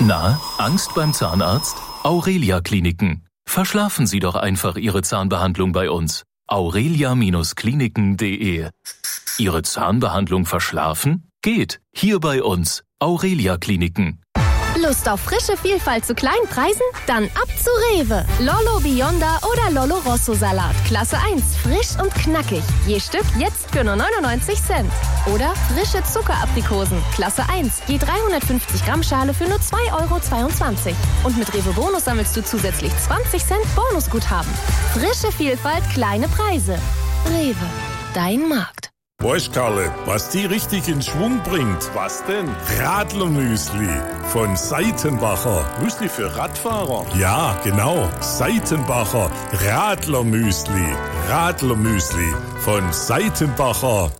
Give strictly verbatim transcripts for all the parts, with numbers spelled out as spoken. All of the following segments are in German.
Na, Angst beim Zahnarzt? Aurelia Kliniken. Verschlafen Sie doch einfach Ihre Zahnbehandlung bei uns. aurelia Kliniken punkt de. Ihre Zahnbehandlung verschlafen? Geht. Hier bei uns. Aurelia Kliniken. Lust auf frische Vielfalt zu kleinen Preisen? Dann ab zu Rewe. Lollo Bionda oder Lollo Rosso Salat. Klasse eins. Frisch und knackig. Je Stück jetzt für nur neunundneunzig Cent. Oder frische Zuckeraprikosen. Klasse eins. Je dreihundertfünfzig Gramm Schale für nur zwei Euro zweiundzwanzig. Und mit Rewe Bonus sammelst du zusätzlich zwanzig Cent Bonusguthaben. Frische Vielfalt, kleine Preise. Rewe. Dein Markt. Weißt, Karle, was die richtig in Schwung bringt? Was denn? Radlermüsli von Seitenbacher. Müsli für Radfahrer? Ja, genau. Seitenbacher Radlermüsli. Radlermüsli von Seitenbacher.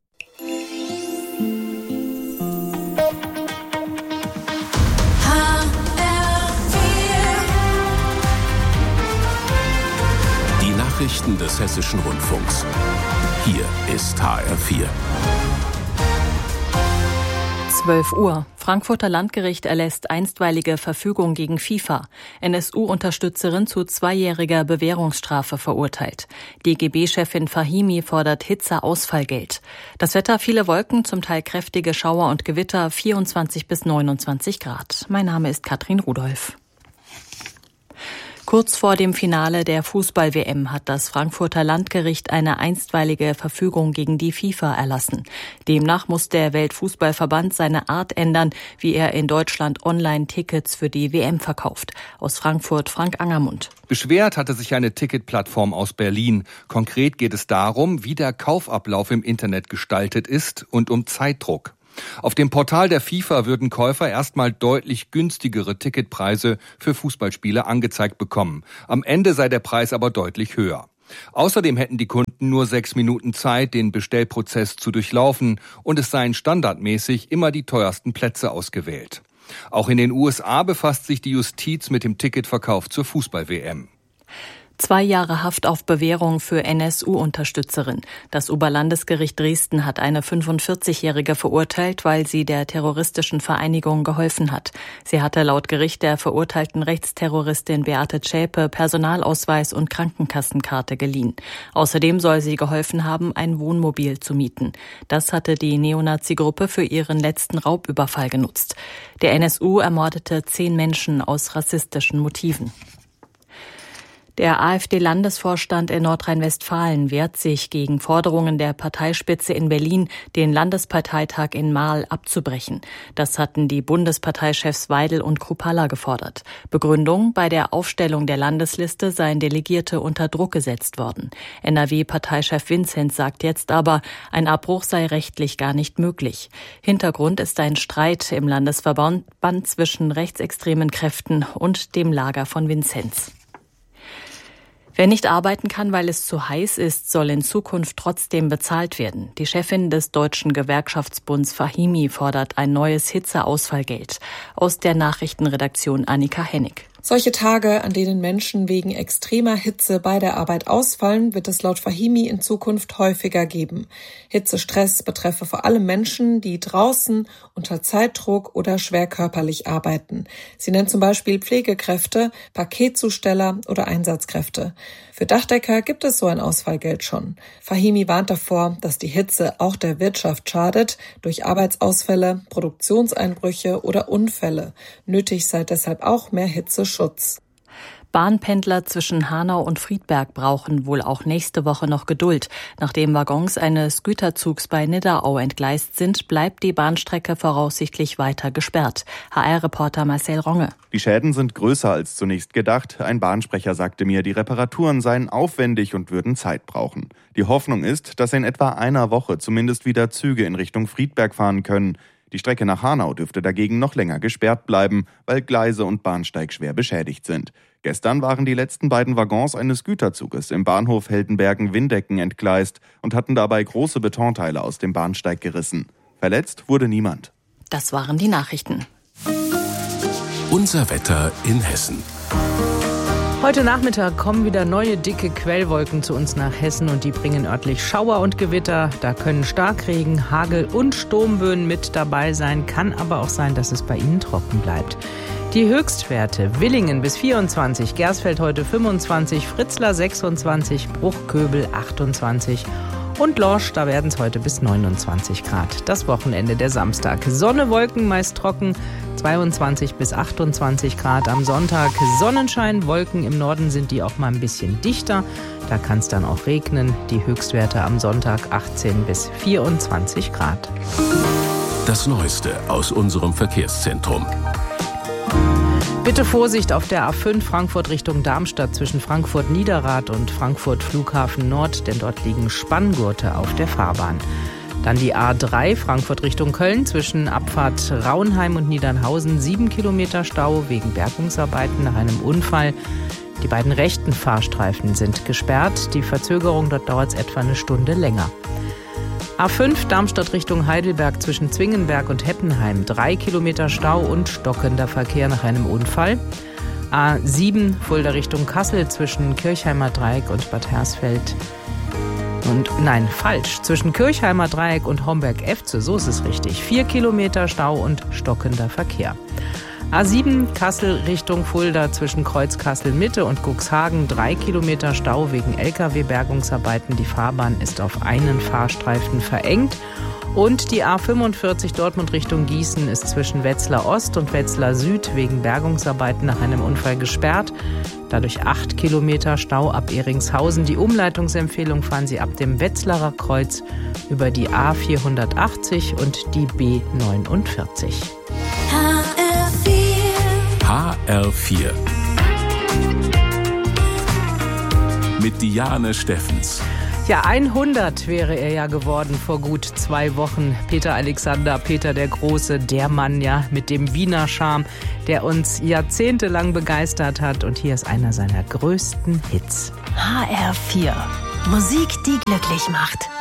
Die Nachrichten des Hessischen Rundfunks. Hier ist H R vier. zwölf Uhr. Frankfurter Landgericht erlässt einstweilige Verfügung gegen FIFA. N S U-Unterstützerin zu zweijähriger Bewährungsstrafe verurteilt. D G B-Chefin Fahimi fordert Hitze-Ausfallgeld. Das Wetter, viele Wolken, zum Teil kräftige Schauer und Gewitter, vierundzwanzig bis neunundzwanzig Grad. Mein Name ist Katrin Rudolph. Kurz vor dem Finale der Fußball-W M hat das Frankfurter Landgericht eine einstweilige Verfügung gegen die FIFA erlassen. Demnach muss der Weltfußballverband seine Art ändern, wie er in Deutschland Online-Tickets für die W M verkauft. Aus Frankfurt Frank Angermund. Beschwert hatte sich eine Ticketplattform aus Berlin. Konkret geht es darum, wie der Kaufablauf im Internet gestaltet ist und um Zeitdruck. Auf dem Portal der FIFA würden Käufer erstmal deutlich günstigere Ticketpreise für Fußballspiele angezeigt bekommen. Am Ende sei der Preis aber deutlich höher. Außerdem hätten die Kunden nur sechs Minuten Zeit, den Bestellprozess zu durchlaufen, und es seien standardmäßig immer die teuersten Plätze ausgewählt. Auch in den U S A befasst sich die Justiz mit dem Ticketverkauf zur Fußball-W M. Zwei Jahre Haft auf Bewährung für N S U-Unterstützerin. Das Oberlandesgericht Dresden hat eine fünfundvierzigjährige verurteilt, weil sie der terroristischen Vereinigung geholfen hat. Sie hatte laut Gericht der verurteilten Rechtsterroristin Beate Zschäpe Personalausweis und Krankenkassenkarte geliehen. Außerdem soll sie geholfen haben, ein Wohnmobil zu mieten. Das hatte die Neonazi-Gruppe für ihren letzten Raubüberfall genutzt. Der N S U ermordete zehn Menschen aus rassistischen Motiven. Der AfD-Landesvorstand in Nordrhein-Westfalen wehrt sich gegen Forderungen der Parteispitze in Berlin, den Landesparteitag in Marl abzubrechen. Das hatten die Bundesparteichefs Weidel und Kruppalla gefordert. Begründung: Bei der Aufstellung der Landesliste seien Delegierte unter Druck gesetzt worden. N R W-Parteichef Vinzenz sagt jetzt aber, ein Abbruch sei rechtlich gar nicht möglich. Hintergrund ist ein Streit im Landesverband zwischen rechtsextremen Kräften und dem Lager von Vinzenz. Wer nicht arbeiten kann, weil es zu heiß ist, soll in Zukunft trotzdem bezahlt werden. Die Chefin des Deutschen Gewerkschaftsbunds Fahimi fordert ein neues Hitzeausfallgeld. Aus der Nachrichtenredaktion Annika Hennig. Solche Tage, an denen Menschen wegen extremer Hitze bei der Arbeit ausfallen, wird es laut Fahimi in Zukunft häufiger geben. Hitzestress betreffe vor allem Menschen, die draußen unter Zeitdruck oder schwer körperlich arbeiten. Sie nennt zum Beispiel Pflegekräfte, Paketzusteller oder Einsatzkräfte. Für Dachdecker gibt es so ein Ausfallgeld schon. Fahimi warnt davor, dass die Hitze auch der Wirtschaft schadet, durch Arbeitsausfälle, Produktionseinbrüche oder Unfälle. Nötig sei deshalb auch mehr Hitzeschutz. Bahnpendler zwischen Hanau und Friedberg brauchen wohl auch nächste Woche noch Geduld. Nachdem Waggons eines Güterzugs bei Nidderau entgleist sind, bleibt die Bahnstrecke voraussichtlich weiter gesperrt. H R-Reporter Marcel Ronge. Die Schäden sind größer als zunächst gedacht. Ein Bahnsprecher sagte mir, die Reparaturen seien aufwendig und würden Zeit brauchen. Die Hoffnung ist, dass in etwa einer Woche zumindest wieder Züge in Richtung Friedberg fahren können. Die Strecke nach Hanau dürfte dagegen noch länger gesperrt bleiben, weil Gleise und Bahnsteig schwer beschädigt sind. Gestern waren die letzten beiden Waggons eines Güterzuges im Bahnhof Heldenbergen-Windecken entgleist und hatten dabei große Betonteile aus dem Bahnsteig gerissen. Verletzt wurde niemand. Das waren die Nachrichten. Unser Wetter in Hessen. Heute Nachmittag kommen wieder neue dicke Quellwolken zu uns nach Hessen und die bringen örtlich Schauer und Gewitter. Da können Starkregen, Hagel und Sturmböen mit dabei sein. Kann aber auch sein, dass es bei ihnen trocken bleibt. Die Höchstwerte: Villingen bis vierundzwanzig, Gersfeld heute fünfundzwanzig, Fritzlar sechsundzwanzig, Bruchköbel achtundzwanzig und Lorsch, da werden es heute bis neunundzwanzig Grad. Das Wochenende, der Samstag: Sonne, Wolken, meist trocken, zweiundzwanzig bis achtundzwanzig Grad. Am Sonntag Sonnenschein, Wolken, im Norden sind die auch mal ein bisschen dichter. Da kann es dann auch regnen. Die Höchstwerte am Sonntag achtzehn bis vierundzwanzig Grad. Das Neueste aus unserem Verkehrszentrum. Bitte Vorsicht auf der A fünf Frankfurt Richtung Darmstadt zwischen Frankfurt-Niederrad und Frankfurt Flughafen Nord, denn dort liegen Spanngurte auf der Fahrbahn. Dann die A drei Frankfurt Richtung Köln zwischen Abfahrt Rauenheim und Niedernhausen, sieben Kilometer Stau wegen Bergungsarbeiten nach einem Unfall. Die beiden rechten Fahrstreifen sind gesperrt. Die Verzögerung, dort dauert es etwa eine Stunde länger. A fünf Darmstadt Richtung Heidelberg zwischen Zwingenberg und Heppenheim, drei Kilometer Stau und stockender Verkehr nach einem Unfall. A sieben Fulda Richtung Kassel zwischen Kirchheimer Dreieck und Bad Hersfeld. Und nein, falsch. Zwischen Kirchheimer Dreieck und Homberg-Efze, so ist es richtig. Vier Kilometer Stau und stockender Verkehr. A sieben Kassel Richtung Fulda zwischen Kreuz Kassel-Mitte und Cuxhagen, drei Kilometer Stau wegen L K W-Bergungsarbeiten. Die Fahrbahn ist auf einen Fahrstreifen verengt. Und die A fünfundvierzig Dortmund Richtung Gießen ist zwischen Wetzlar Ost und Wetzlar Süd wegen Bergungsarbeiten nach einem Unfall gesperrt. Dadurch acht Kilometer Stau ab Ehringshausen. Die Umleitungsempfehlung fahren Sie ab dem Wetzlarer Kreuz über die A vierhundertachtzig und die B neunundvierzig. H R vier mit Diane Steffens. Ja, hundert wäre er ja geworden vor gut zwei Wochen. Peter Alexander, Peter der Große, der Mann ja mit dem Wiener Charme, der uns jahrzehntelang begeistert hat. Und hier ist einer seiner größten Hits. H R vier. Musik, die glücklich macht.